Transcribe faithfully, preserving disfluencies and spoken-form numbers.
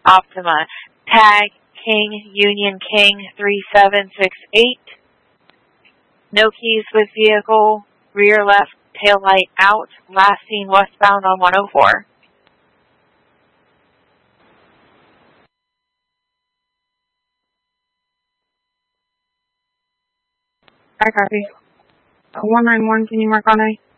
Optima. Tag King Union King three seven six eight. No keys with vehicle. Rear left tail light out. Last seen westbound on one oh four. I copy. one nine one, can you mark on A?